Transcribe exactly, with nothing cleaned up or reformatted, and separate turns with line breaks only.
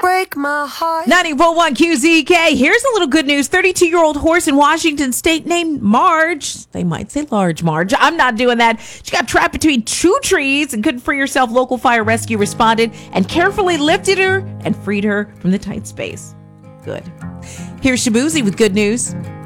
break my heart.
ninety point one Q Z K. Here's a little good news. thirty-two-year-old horse in Washington State named Marge. They might say large Marge. I'm not doing that. She got trapped between two trees and couldn't free herself. Local fire rescue responded and carefully lifted her and freed her from the tight space. Good. Here's Shabuzi with good news.